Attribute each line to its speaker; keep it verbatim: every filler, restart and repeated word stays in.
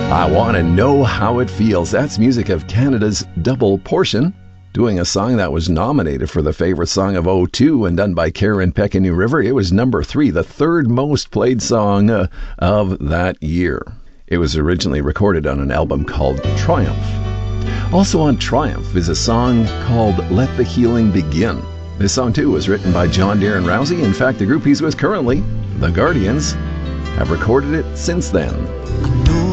Speaker 1: I Want to Know How It Feels. That's music of Canada's Double Portion, doing a song that was nominated for the Favorite Song of oh two and done by Karen Peck and New River. It was number three, the third most played song uh, of that year. It was originally recorded on an album called Triumph. Also on Triumph is a song called Let the Healing Begin. This song, too, was written by John Darren Rousey. In fact, the group he's with currently, The Guardians, have recorded it since then.